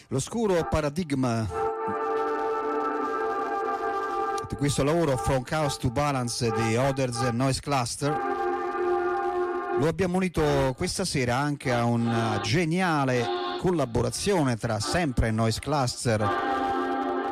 L'oscuro paradigma di questo lavoro From Chaos to Balance di Others Noise Cluster lo abbiamo unito questa sera anche a una geniale collaborazione tra sempre Noise Cluster